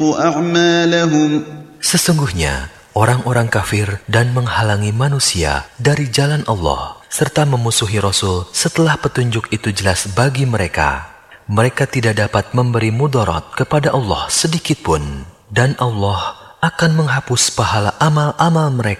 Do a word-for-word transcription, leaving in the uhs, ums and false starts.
أعمالهم Sesungguhnya orang-orang kafir dan menghalangi manusia dari jalan Allah serta memusuhi Rasul setelah petunjuk itu jelas bagi mereka. Mereka tidak dapat memberi mudarat kepada Allah sedikit pun, dan Allah akan menghapus pahala amal-amal mereka.